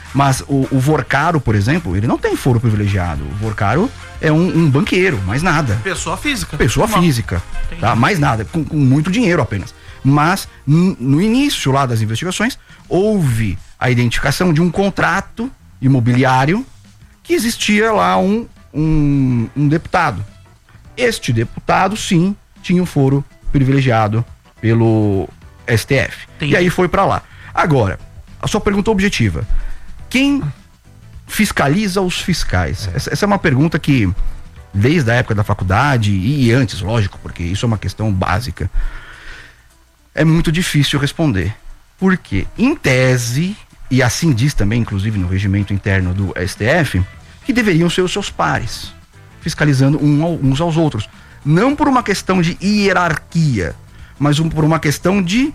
Mas o Vorcaro, por exemplo, ele não tem foro privilegiado. O Vorcaro é um banqueiro, mais nada. Pessoa física. Pessoa física, tá? Mais nada, com muito dinheiro apenas. Mas no início lá das investigações, houve a identificação de um contrato imobiliário que existia lá um deputado. Este deputado, sim, tinha um foro privilegiado pelo STF. Entendi. E aí foi pra lá. Agora, a sua pergunta objetiva: quem fiscaliza os fiscais? Essa é uma pergunta que, desde a época da faculdade e antes, lógico, porque isso é uma questão básica, é muito difícil responder. Porque, em tese, e assim diz também, inclusive no regimento interno do STF, que deveriam ser os seus pares, fiscalizando uns aos outros. Não por uma questão de hierarquia, mas por uma questão de...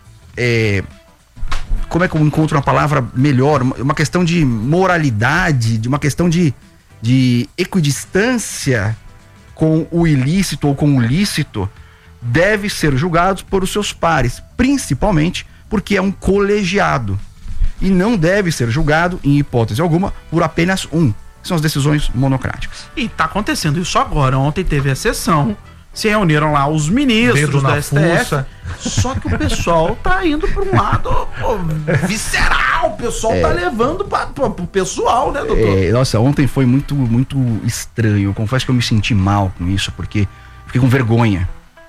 como é que eu encontro uma palavra melhor? Uma questão de moralidade, de uma questão de equidistância com o ilícito ou com o lícito, deve ser julgados por os seus pares, principalmente porque é um colegiado. E não deve ser julgado, em hipótese alguma, por apenas um. São as decisões monocráticas. E tá acontecendo isso agora. Ontem teve a sessão, se reuniram lá os ministros da STF. Só que o pessoal tá indo para um lado visceral. O pessoal tá levando pro pessoal, né, doutor? Nossa, ontem foi muito, muito estranho. Eu confesso que eu me senti mal com isso, porque fiquei com vergonha.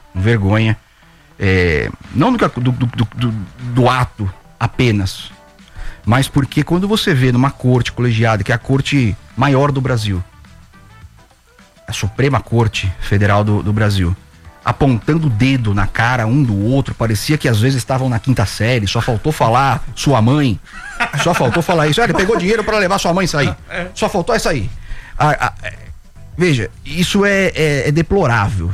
Não do ato apenas, mas porque quando você vê numa corte colegiada, que é a corte maior do Brasil, a Suprema Corte Federal do Brasil, apontando o dedo na cara um do outro, parecia que às vezes estavam na quinta série, só faltou falar sua mãe, só faltou falar isso, ele pegou dinheiro para levar sua mãe sair, só faltou essa aí. Veja, isso é deplorável,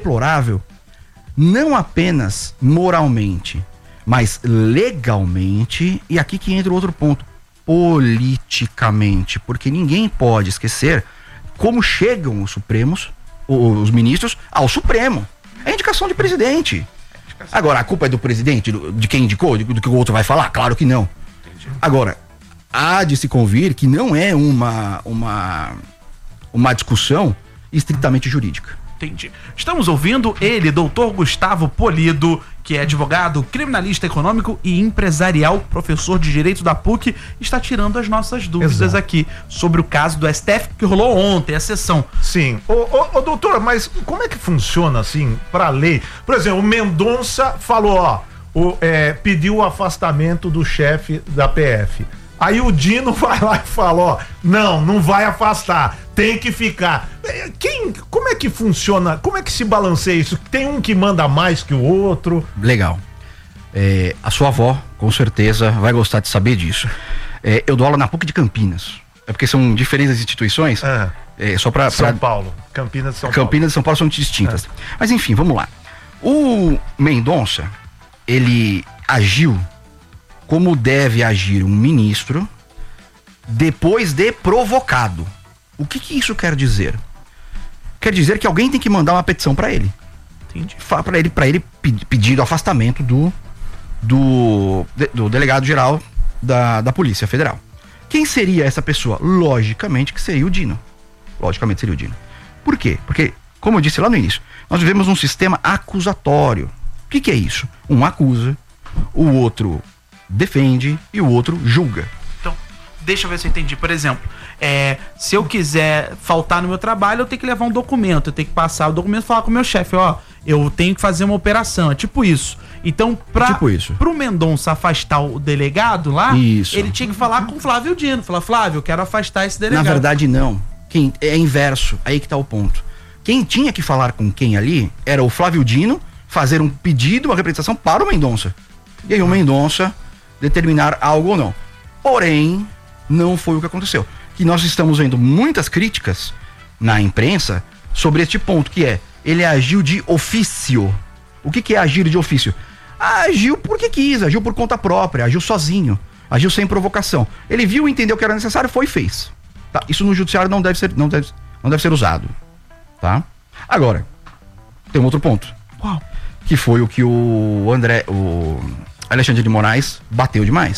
não apenas moralmente, mas legalmente, e aqui que entra outro ponto, politicamente, porque ninguém pode esquecer como chegam os ministros ao Supremo. É indicação de presidente. Agora, a culpa é do presidente, de quem indicou, do que o outro vai falar? Claro que não. Agora, há de se convir que não é uma discussão estritamente jurídica. Entendi. Estamos ouvindo ele, doutor Gustavo Polido, que é advogado, criminalista econômico e empresarial, professor de Direito da PUC, está tirando as nossas dúvidas aqui sobre o caso do STF que rolou ontem, a sessão. Sim. Ô, doutor, mas como é que funciona assim, pra lei? Por exemplo, o Mendonça falou, pediu o afastamento do chefe da PF. Aí o Dino vai lá e fala, não vai afastar, tem que ficar. Como é que funciona? Como é que se balanceia isso? Tem um que manda mais que o outro? Legal. A sua avó, com certeza, vai gostar de saber disso. Eu dou aula na PUC de Campinas. É porque são diferentes instituições. Só pra São Paulo. Campinas e São Paulo. Campinas e São Paulo são distintas. Mas enfim, vamos lá. O Mendonça, ele agiu como deve agir um ministro depois de provocado. O que isso quer dizer? Quer dizer que alguém tem que mandar uma petição para ele. Entendi. Para ele pedir o afastamento do delegado-geral da Polícia Federal. Quem seria essa pessoa? Logicamente que seria o Dino. Por quê? Porque, como eu disse lá no início, nós vivemos um sistema acusatório. O que é isso? Um acusa, o outro defende e o outro julga. Então, deixa eu ver se eu entendi. Por exemplo, se eu quiser faltar no meu trabalho, eu tenho que levar um documento, eu tenho que passar o documento e falar com o meu chefe, eu tenho que fazer uma operação, é tipo isso. Então, pro Mendonça afastar o delegado lá, ele tinha que falar com o Flávio Dino, falar, Flávio, eu quero afastar esse delegado. Na verdade, não. É inverso, aí que tá o ponto. Quem tinha que falar com quem ali era o Flávio Dino, fazer um pedido, uma representação para o Mendonça. E aí o Mendonça determinar algo ou não. Porém, não foi o que aconteceu. Que nós estamos vendo muitas críticas na imprensa sobre este ponto, que ele agiu de ofício. O que é agir de ofício? Agiu porque quis, agiu por conta própria, agiu sozinho, agiu sem provocação. Ele viu, entendeu que era necessário, foi e fez. Tá? Isso no judiciário não deve ser usado. Tá? Agora, tem um outro ponto. Que foi o que o Alexandre de Moraes bateu demais.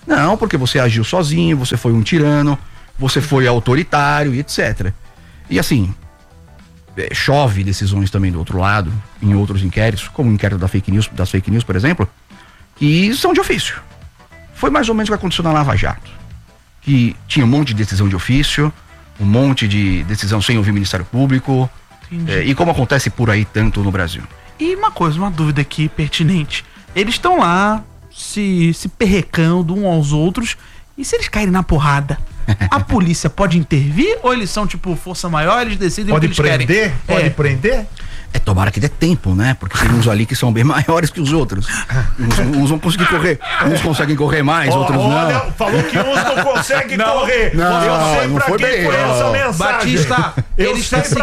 Não, porque você agiu sozinho, você foi um tirano, você foi autoritário e etc. E assim, chove decisões também do outro lado, em outros inquéritos, como o inquérito das fake news, por exemplo, que são de ofício. Foi mais ou menos o que aconteceu na Lava Jato, que tinha um monte de decisão de ofício, um monte de decisão sem ouvir o Ministério Público, e como acontece por aí tanto no Brasil. E uma dúvida aqui pertinente. Eles estão lá se perrecando uns aos outros, e se eles caírem na porrada, a polícia pode intervir? Ou eles são tipo força maior, eles decidem o que eles querem? Pode prender? Tomara que dê tempo, né? Porque tem uns ali que são bem maiores que os outros. Uns vão conseguir correr, uns conseguem correr mais, outros olha, não. Falou que uns não conseguem correr. Não, eu sei não pra foi quem bem, foi essa mensagem. Batista, ele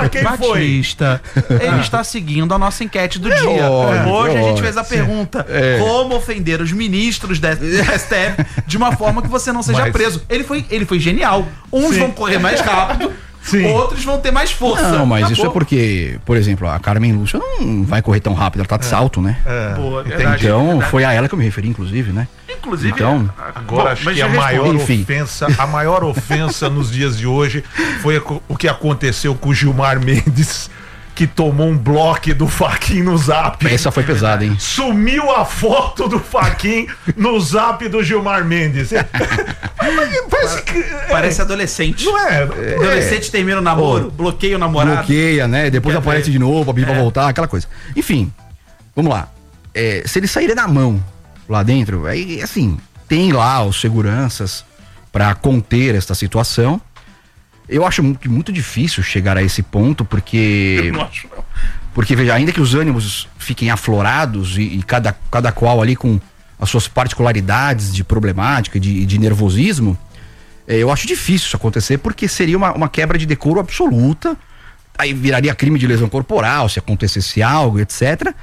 está seguindo a nossa enquete do dia. Hoje a gente fez a pergunta: como ofender os ministros da STF de uma forma que você não seja preso? Ele foi genial. Uns vão correr mais rápido. Sim. Outros vão ter mais força. Não, mas isso é porque, por exemplo, a Carmen Lúcia não vai correr tão rápido, ela tá de salto, né? Boa, verdade, então, verdade. Foi a ela que eu me referi, inclusive, né? Inclusive, então, agora acho que a maior ofensa nos dias de hoje foi o que aconteceu com o Gilmar Mendes, que tomou um bloco do Fachin no Zap. Essa foi pesada, hein? Sumiu a foto do Fachin no Zap do Gilmar Mendes. Parece adolescente. Não é? Adolescente termina o namoro, bloqueia o namorado. Bloqueia, né? Depois aparece de novo, pra pedir pra voltar, aquela coisa. Enfim, vamos lá. Se ele sair na mão lá dentro, aí assim, tem lá os seguranças pra conter esta situação. Eu acho muito difícil chegar a esse ponto, porque... Eu não acho, não. Porque, veja, ainda que os ânimos fiquem aflorados e cada qual ali com as suas particularidades de problemática e de nervosismo, eu acho difícil isso acontecer, porque seria uma quebra de decoro absoluta, aí viraria crime de lesão corporal, se acontecesse algo, etc.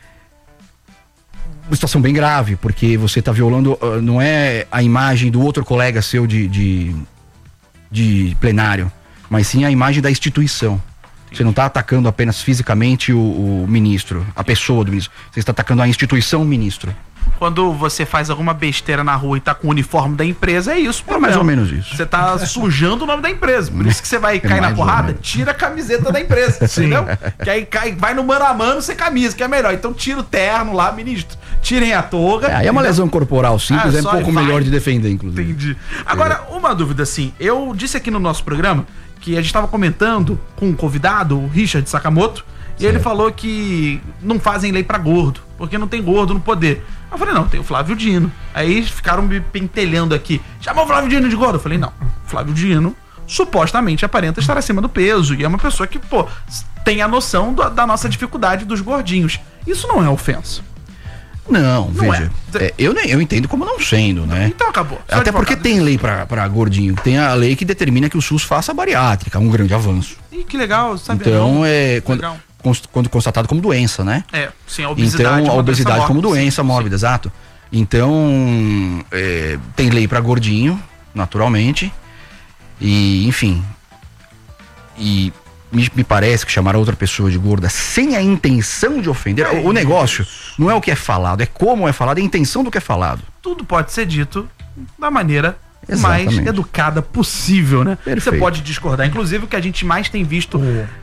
Uma situação bem grave, porque você está violando, não é a imagem do outro colega seu de plenário, mas sim a imagem da instituição. Você não está atacando apenas fisicamente o ministro, a pessoa do ministro. Você está atacando a instituição ministro. Quando você faz alguma besteira na rua e tá com o uniforme da empresa, é isso. É mais ou menos isso. Você tá sujando o nome da empresa. Por isso que você vai cair na porrada, tira a camiseta da empresa, entendeu? Que aí vai no mano a mano sem camisa, que é melhor. Então tira o terno lá, ministro. Tirem a toga. Aí é uma lesão corporal simples, é um pouco melhor de defender, inclusive. Entendi. Agora, uma dúvida assim. Eu disse aqui no nosso programa que a gente estava comentando com um convidado, o Richard Sakamoto, e ele falou que não fazem lei pra gordo, porque não tem gordo no poder. Eu falei, não, tem o Flávio Dino. Aí ficaram me pentelhando aqui. Chamou o Flávio Dino de gordo? Eu falei, não, Flávio Dino supostamente aparenta estar acima do peso, e é uma pessoa que, tem a noção da nossa dificuldade dos gordinhos. Isso não é ofensa. Não, veja, eu entendo como não sendo, né? Então acabou. Até porque tem lei pra gordinho. Tem a lei que determina que o SUS faça a bariátrica, um grande avanço. Ih, que legal, sabe? Então, quando constatado como doença, né? Sim, a obesidade. Então, a obesidade como doença mórbida, exato. Então, tem lei pra gordinho, naturalmente. E, enfim. E me parece que chamar a outra pessoa de gorda sem a intenção de ofender. O negócio não é o que é falado, é como é falado, é a intenção do que é falado. Tudo pode ser dito da maneira mais educada possível, né? Perfeito. Você pode discordar. Inclusive, o que a gente mais tem visto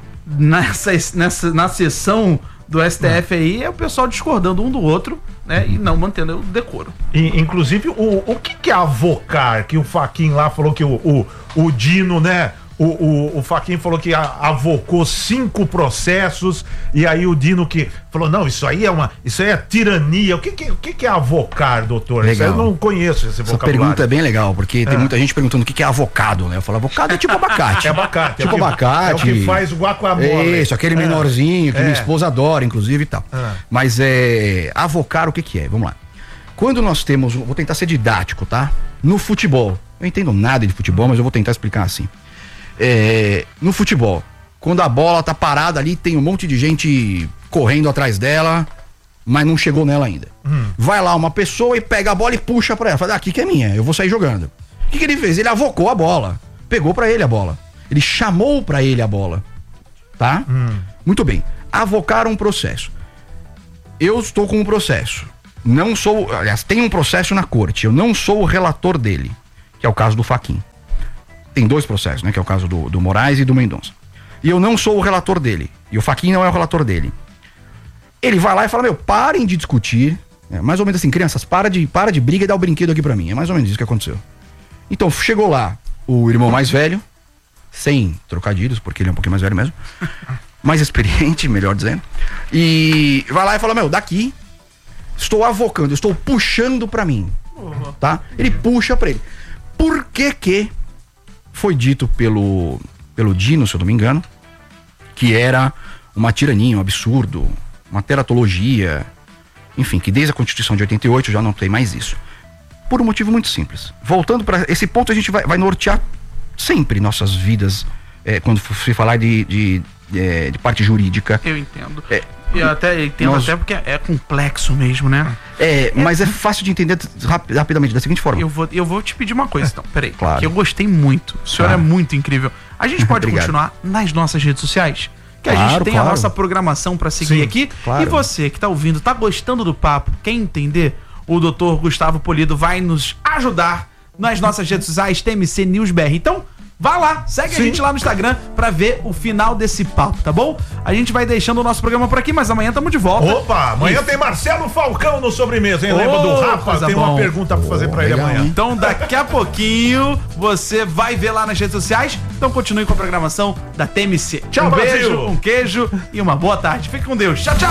na sessão do STF aí é o pessoal discordando um do outro, né? E não mantendo o decoro. Inclusive, o que é avocar? Que o Fachin lá falou que o Dino, né? O Fachin falou que avocou 5 processos, e aí o Dino que falou, não, isso aí é tirania. O que é avocar, doutor? Legal. Isso aí eu não conheço esse vocabulário. Essa pergunta é bem legal, porque tem muita gente perguntando o que é avocado, né? Eu falo, avocado é tipo abacate. É abacate. Tipo abacate. É o que faz o guacamole. Isso, aquele menorzinho que minha esposa adora, inclusive, e tal. Mas avocar o que é? Vamos lá. Quando nós temos, vou tentar ser didático, tá? No futebol, eu entendo nada de futebol, mas eu vou tentar explicar assim. No futebol, quando a bola tá parada ali, tem um monte de gente correndo atrás dela, mas não chegou nela ainda. Vai lá uma pessoa e pega a bola e puxa pra ela, fala, aqui que é minha, eu vou sair jogando. O que ele fez? Ele avocou a bola, pegou pra ele a bola, ele chamou pra ele a bola, tá? Muito bem, avocar um processo. Eu estou com um processo, não sou, aliás, tem um processo na corte, eu não sou o relator dele, que é o caso do Fachin. Tem 2 processos, né, que é o caso do Moraes e do Mendonça. E eu não sou o relator dele, e o Fachin não é o relator dele. Ele vai lá e fala, parem de discutir, mais ou menos assim, crianças, para de briga e dá o brinquedo aqui pra mim, é mais ou menos isso que aconteceu. Então, chegou lá o irmão mais velho, sem trocadilhos, porque ele é um pouquinho mais velho mesmo, mais experiente, melhor dizendo, e vai lá e fala, daqui, estou avocando, estou puxando pra mim, tá? Ele puxa pra ele. Por que foi dito pelo Dino, se eu não me engano, que era uma tirania, um absurdo, uma teratologia, enfim, que desde a Constituição de 88 já não tem mais isso. Por um motivo muito simples. Voltando para esse ponto, a gente vai nortear sempre nossas vidas quando se falar de parte jurídica. Eu entendo. Eu até entendo, até porque é complexo mesmo, né? Mas é fácil de entender rapidamente, da seguinte forma. Eu vou te pedir uma coisa, então. Peraí. Claro. Que eu gostei muito. O senhor é muito incrível. A gente pode Obrigado. continuar nas nossas redes sociais? Que a gente tem a nossa programação para seguir aqui. Claro. E você que tá ouvindo, tá gostando do papo, quer entender? O Dr. Gustavo Polido vai nos ajudar nas nossas redes sociais, TMC News BR. Então, vá lá, segue a gente lá no Instagram pra ver o final desse papo, tá bom? A gente vai deixando o nosso programa por aqui, mas amanhã tamo de volta. Opa, amanhã tem Marcelo Falcão no Sobremesa, hein? Lembra do Rafa? Tem uma pergunta pra fazer pra ele amanhã. Então, daqui a pouquinho, você vai ver lá nas redes sociais. Então, continue com a programação da TMC. Tchau, um beijo, Brasil. um queijo e uma boa tarde. Fique com Deus. Tchau, tchau.